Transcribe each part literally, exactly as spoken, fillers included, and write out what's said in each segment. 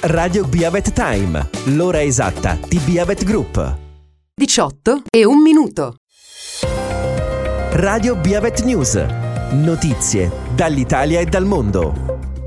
Radio Biavet Time, l'ora esatta di Biavet Group. diciotto e un minuto. Radio Biavet News. Notizie dall'Italia e dal mondo.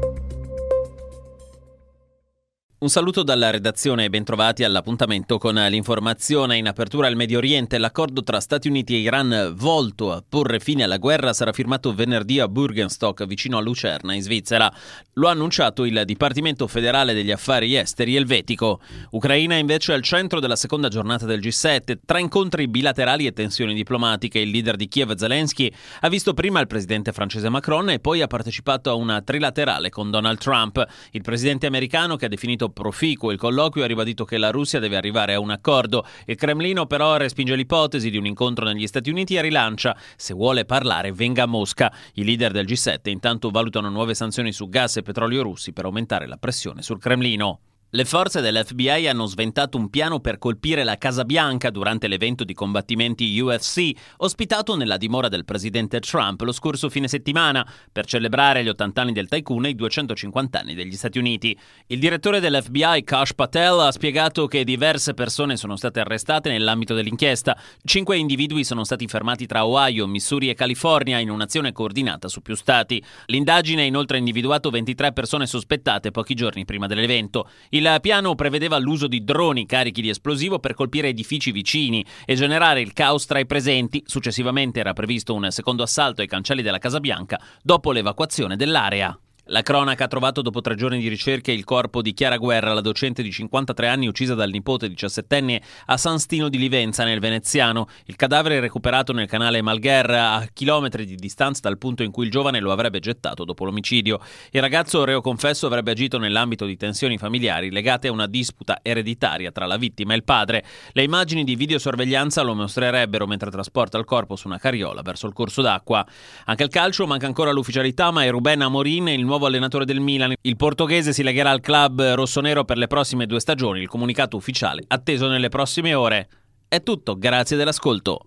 Un saluto dalla redazione e bentrovati all'appuntamento con l'informazione. In apertura al Medio Oriente, l'accordo tra Stati Uniti e Iran volto a porre fine alla guerra sarà firmato venerdì a Bürgenstock, vicino a Lucerna, in Svizzera. Lo ha annunciato il Dipartimento federale degli affari esteri elvetico. Ucraina invece è al centro della seconda giornata del G sette, tra incontri bilaterali e tensioni diplomatiche. Il leader di Kiev, Zelensky, ha visto prima il presidente francese Macron e poi ha partecipato a una trilaterale con Donald Trump. Il presidente americano, che ha definito proficuo il colloquio, ha ribadito che la Russia deve arrivare a un accordo. Il Cremlino però respinge l'ipotesi di un incontro negli Stati Uniti e rilancia: se vuole parlare venga a Mosca. I leader del G sette intanto valutano nuove sanzioni su gas e petrolio russi per aumentare la pressione sul Cremlino. Le forze dell'F B I hanno sventato un piano per colpire la Casa Bianca durante l'evento di combattimenti U F C ospitato nella dimora del presidente Trump lo scorso fine settimana per celebrare gli ottanta anni del tycoon e i duecentocinquanta anni degli Stati Uniti. Il direttore dell'F B I, Kash Patel, ha spiegato che diverse persone sono state arrestate nell'ambito dell'inchiesta. Cinque individui sono stati fermati tra Ohio, Missouri e California in un'azione coordinata su più stati. L'indagine ha inoltre individuato ventitré persone sospettate pochi giorni prima dell'evento. Il Il piano prevedeva l'uso di droni carichi di esplosivo per colpire edifici vicini e generare il caos tra i presenti. Successivamente era previsto un secondo assalto ai cancelli della Casa Bianca dopo l'evacuazione dell'area. La cronaca ha trovato dopo tre giorni di ricerche il corpo di Chiara Guerra, la docente di cinquantatré anni uccisa dal nipote diciassettenne a San Stino di Livenza, nel Veneziano. Il cadavere è recuperato nel canale Malgher, a chilometri di distanza dal punto in cui il giovane lo avrebbe gettato dopo l'omicidio. Il ragazzo, reo confesso, avrebbe agito nell'ambito di tensioni familiari legate a una disputa ereditaria tra la vittima e il padre. Le immagini di videosorveglianza lo mostrerebbero mentre trasporta il corpo su una carriola verso il corso d'acqua. Anche al calcio manca ancora l'ufficialità, ma è Rubén Amorim il nuovo allenatore del Milan. Il portoghese si legherà al club rossonero per le prossime due stagioni. Il comunicato ufficiale atteso nelle prossime ore. È tutto, grazie dell'ascolto.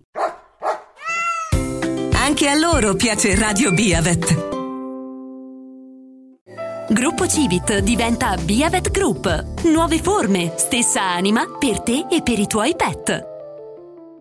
Anche a loro piace Radio Biavet. Gruppo Civit diventa Biavet Group. Nuove forme, stessa anima per te e per i tuoi pet.